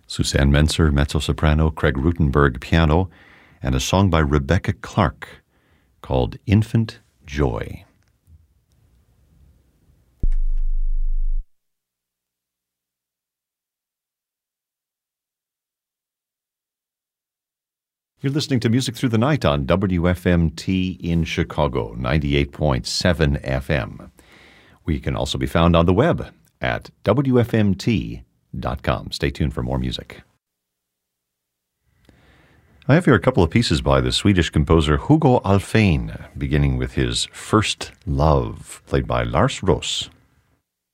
Suzanne Menser, mezzo-soprano, Craig Rutenberg, piano, and a song by Rebecca Clark called Infant Joy. You're listening to Music Through the Night on WFMT in Chicago, 98.7 FM. We can also be found on the web at WFMT.com. Stay tuned for more music. I have here a couple of pieces by the Swedish composer Hugo Alfvén, beginning with his First Love, played by Lars Roos.